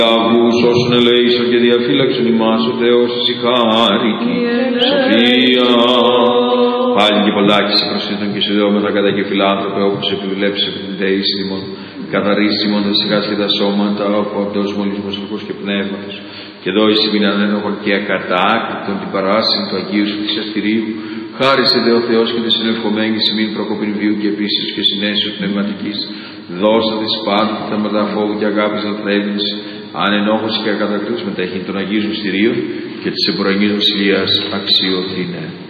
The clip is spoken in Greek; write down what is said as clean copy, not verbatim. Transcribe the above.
Αβούς όσων ελέησον και διαφύλαξον ημάς ο Θεός εις η χάρικη σοφία. Πάλι και πολλάκι σε προσθέτων και σε δεόμεθα κατά και φιλάνθρωπε, όπως επιβλέψεις επί την δεήση ημών, καθαρίσει ημών τα σιγάς και τα σώματα, από αυτός μολυσμός αρχός και πνεύματος, και δώσει μην ανένοχον και ακατάκρικτον την παράσιν του Αγίου σου θυσιαστηρίου, χάρισε δε ο Θεός και τη συνευχομένη ημίν προκοπήν βίου και επίσης και συνέσεως πνευματικής, δώσα της πάντου και θέματα φόβου και αγάπης λαθρεύεις, αν ενόχωση και ακατακτούς μετέχει των Αγίων Μυστηρίων και της εμπορανής βασιλείας αξιοθήνε.